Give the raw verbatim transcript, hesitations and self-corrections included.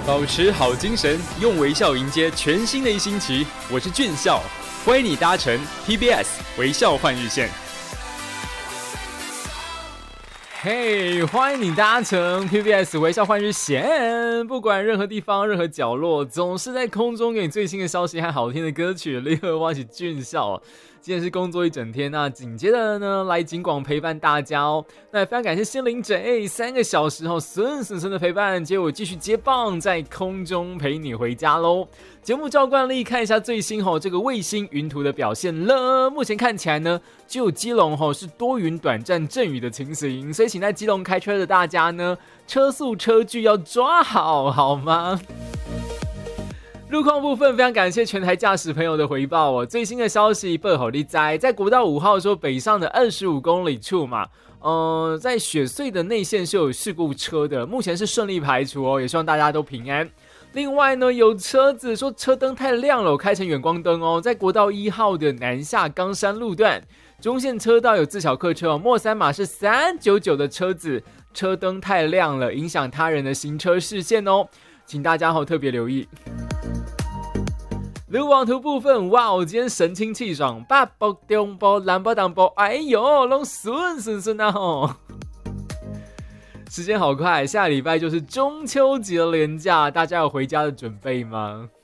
保持好精神，用微笑迎接全新的一星期。我是俊孝，欢迎你搭乘 P B S 微笑换日线。 嘿、hey, 欢迎你搭乘 P B S 微笑换日线，不管任何地方、任何角落，总是在空中给你最新的消息和好听的歌曲。你好，我是俊孝。今天是工作一整天，那紧接着呢，来警广陪伴大家哦。那也非常感谢心灵者，哎，三个小时后顺顺顺的陪伴，接我继续接棒，在空中陪你回家喽。节目照惯例，看一下最新吼这个卫星云图的表现了。目前看起来呢，只有基隆吼是多云短暂阵雨的情形，所以请在基隆开车的大家呢，车速车距要抓好，好吗？路况部分，非常感谢全台驾驶朋友的回报哦。最新的消息，不好利在在国道五号说北上的二十五公里处嘛，呃，在雪隧的内线是有事故车的，目前是顺利排除哦，也希望大家都平安。另外呢，有车子说车灯太亮了，开成远光灯哦，在国道一号的南下冈山路段，中线车道有自小客车哦，末三码是三九九的车子，车灯太亮了，影响他人的行车视线哦，请大家好特别留意。路网图部分，哇，我今天神清气爽，八步中步南步东步，哎呦，拢顺顺顺啊吼！时间好快，下礼拜就是中秋节连假，大家有回家的准备吗？